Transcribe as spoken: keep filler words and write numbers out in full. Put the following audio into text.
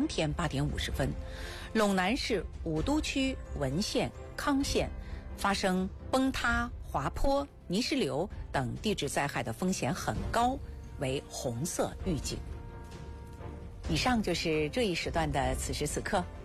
天八点五十分，陇南市武都区文县、康县发生崩塌、滑坡、泥石流等地质灾害的风险很高，为红色预警。以上就是这一时段的此时此刻，